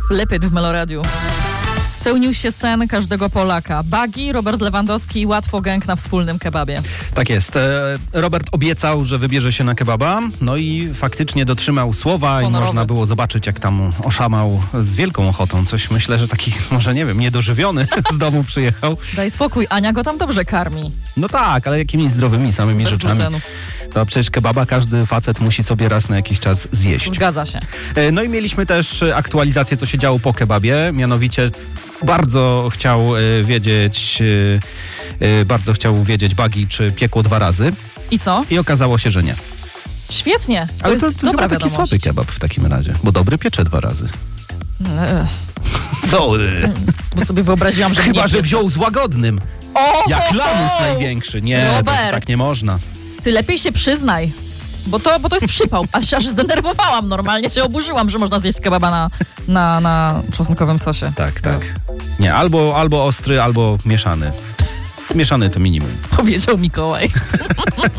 Lipid w Meloradiu. Spełnił się sen każdego Polaka. Bagi, Robert Lewandowski i Łatwo Gang na wspólnym kebabie. Tak jest. Robert obiecał, że wybierze się na kebaba, no i faktycznie dotrzymał słowa. Honorowy. I można było zobaczyć, jak tam oszamał z wielką ochotą. Coś, myślę, że taki, może nie wiem, niedożywiony z domu przyjechał. Daj spokój, Ania go tam dobrze karmi. No tak, ale jakimiś zdrowymi samymi Bez rzeczami. glutenu. To przecież kebaba każdy facet musi sobie raz na jakiś czas zjeść. Zgadza się. No i mieliśmy też aktualizację, co się działo po kebabie. Mianowicie bardzo chciał wiedzieć Bagi, czy piekło 2 razy. I co? I okazało się, że nie. Świetnie. To Ale jest to dobra chyba taki wiadomość. słaby kebab w takim razie, bo dobry piecze 2 razy. Co? Bo sobie wyobraziłam, że Chyba, mnie że piecze. wziął z łagodnym. O, Jak lamus największy. Nie, Robert. tak nie można. Ty lepiej się przyznaj. Bo to jest przypał. Aż zdenerwowałam normalnie, się oburzyłam, że można zjeść kebaba na czosnkowym sosie. Tak. Nie, albo ostry, albo mieszany. Mieszany to minimum. Powiedział Mikołaj.